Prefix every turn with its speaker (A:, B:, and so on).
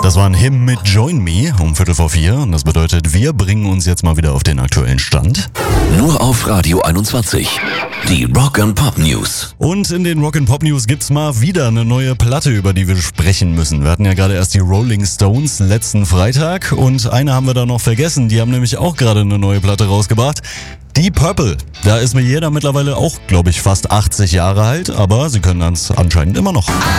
A: Das war ein Hymn mit Join Me um 3:45 und das bedeutet, wir bringen uns jetzt mal wieder auf den aktuellen Stand.
B: Nur auf Radio 21. Die Rock & Pop News.
A: Und in den Rock & Pop News gibt's mal wieder eine neue Platte, über die wir sprechen müssen. Wir hatten ja gerade erst die Rolling Stones letzten Freitag und eine haben wir da noch vergessen. Die haben nämlich auch gerade eine neue Platte rausgebracht. Deep Purple. Da ist mir jeder mittlerweile auch, glaube ich, fast 80 Jahre alt, aber sie können das anscheinend immer noch.